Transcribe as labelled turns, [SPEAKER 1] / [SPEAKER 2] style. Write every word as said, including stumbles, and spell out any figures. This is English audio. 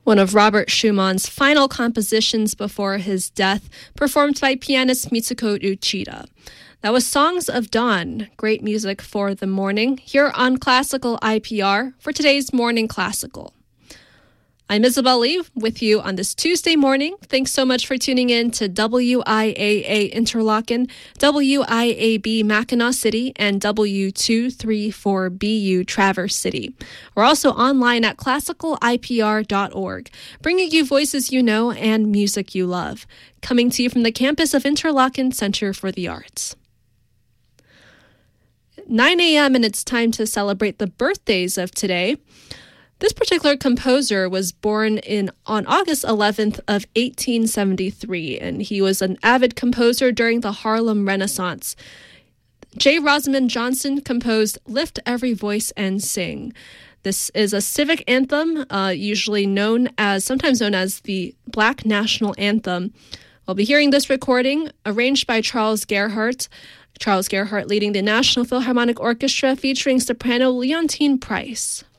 [SPEAKER 1] one of Robert Schumann's final compositions before his death, performed by pianist Mitsuko Uchida. That was Songs of Dawn, great music for the morning, here on Classical I P R for today's Morning Classical. I'm Isabel Lee with you on this Tuesday morning. Thanks so much for tuning in to W I A A Interlaken, W I A B Mackinac City, and W two three four B U Traverse City. We're also online at classical I P R dot org, bringing you voices you know and music you love. Coming to you from the campus of Interlaken Center for the Arts. nine a.m. and it's time to celebrate the birthdays of today. This particular composer was born in on August eleventh of eighteen seventy-three, and he was an avid composer during the Harlem Renaissance. J. Rosamond Johnson composed Lift Every Voice and Sing. This is a civic anthem, uh, usually known as, sometimes known as the Black National Anthem. We'll be hearing this recording, arranged by Charles Gerhardt. Charles Gerhardt leading the National Philharmonic Orchestra, featuring soprano Leontine Price.